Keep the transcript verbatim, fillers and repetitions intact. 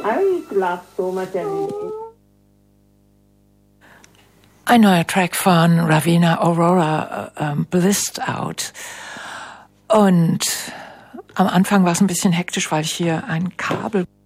I laughed so much and Ein neuer Track von Raveena Aurora, äh, Blissed Out. Und am Anfang war es ein bisschen hektisch, weil ich hier ein Kabel